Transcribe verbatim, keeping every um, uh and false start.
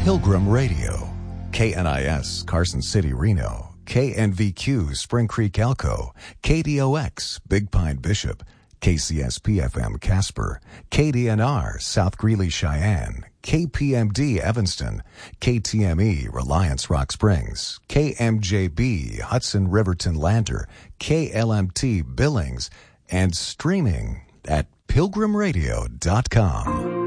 Pilgrim Radio. K N I S, Carson City, Reno. K N V Q, Spring Creek, Elko. K D O X, Big Pine, Bishop. K C S P F M, Casper. K D N R, South Greeley, Cheyenne. K P M D, Evanston. K T M E, Reliance, Rock Springs. K M J B, Hudson, Riverton, Lander. K L M T, Billings. And streaming at pilgrim radio dot com.